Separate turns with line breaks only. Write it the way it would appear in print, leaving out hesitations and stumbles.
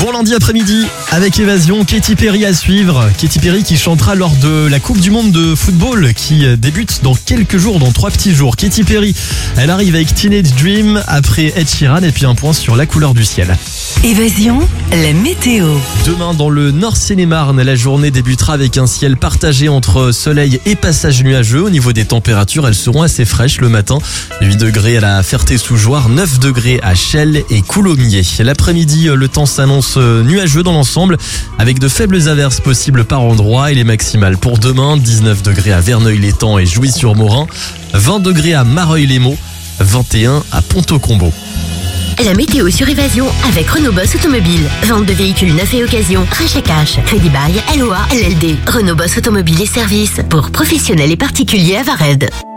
Bon lundi après-midi avec Évasion, Katy Perry à suivre. Katy Perry qui chantera lors de la Coupe du Monde de football qui débute dans quelques jours, dans 3 petits jours. Katy Perry, elle arrive avec Teenage Dream après Ed Sheeran et puis un point sur la couleur du ciel.
Évasion, la météo.
Demain dans le Nord Seine-et-Marne, la journée débutera avec un ciel partagé entre soleil et passage nuageux. Au niveau des températures, elles seront assez fraîches le matin. 8 degrés à la Ferté-sous-Jouarre, 9 degrés à Chelles et Coulommiers. L'après-midi, le temps s'annonce nuageux dans l'ensemble avec de faibles averses possibles par endroit et les maximales pour demain, 19 degrés à Verneuil-l'Étang et Jouy-sur-Morin, 20 degrés à Mareuil-les-Maux, 21 à Ponto-Combo.
La météo sur Évasion avec Renault Boss Automobile. Vente de véhicules neufs et occasion. Rachat cash. Crédit bail. LOA. LLD. Renault Boss Automobile et services pour professionnels et particuliers à Vared.